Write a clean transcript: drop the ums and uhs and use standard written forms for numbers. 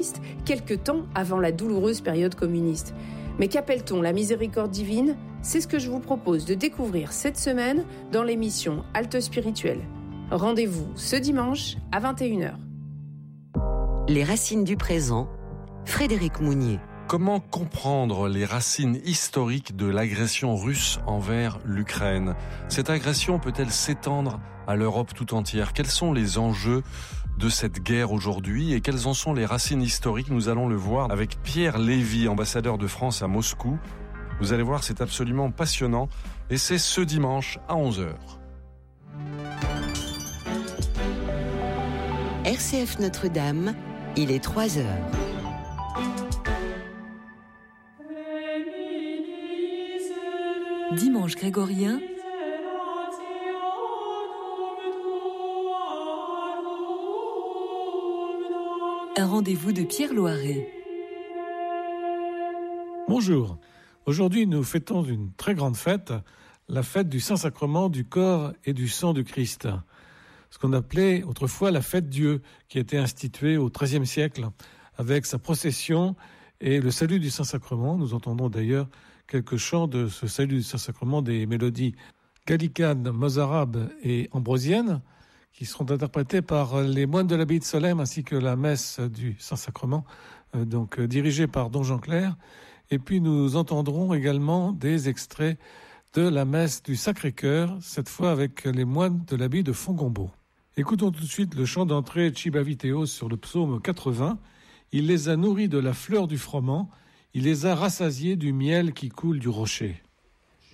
quelque temps avant la douloureuse période communiste. Mais qu'appelle-t-on la miséricorde divine ? C'est ce que je vous propose de découvrir cette semaine dans l'émission Halte Spirituelle. Rendez-vous ce dimanche à 21h. Les racines du présent, Frédéric Mounier. Comment comprendre les racines historiques de l'agression russe envers l'Ukraine ? Cette agression peut-elle s'étendre à l'Europe tout entière ? Quels sont les enjeux de cette guerre aujourd'hui et quelles en sont les racines historiques ? Nous allons le voir avec Pierre Lévy, ambassadeur de France à Moscou. Vous allez voir, c'est absolument passionnant et c'est ce dimanche à 11h. RCF Notre-Dame, il est 3h. Dimanche grégorien, un rendez-vous de Pierre Loiret. Bonjour, aujourd'hui nous fêtons une très grande fête, la fête du Saint-Sacrement du corps et du sang du Christ. Ce qu'on appelait autrefois la fête Dieu, qui a été instituée au XIIIe siècle avec sa procession et le salut du Saint-Sacrement. Nous entendrons d'ailleurs quelques chants de ce salut du Saint-Sacrement, des mélodies gallicanes, mozarabes et ambrosiennes, qui seront interprétées par les moines de l'abbaye de Solesmes, ainsi que la messe du Saint-Sacrement, dirigée par Don Jean Clair. Et puis nous entendrons également des extraits de la messe du Sacré-Cœur, cette fois avec les moines de l'abbaye de Fongombault. Écoutons tout de suite le chant d'entrée Chibaviteos sur le psaume 80. Il les a nourris de la fleur du froment, il les a rassasiés du miel qui coule du rocher.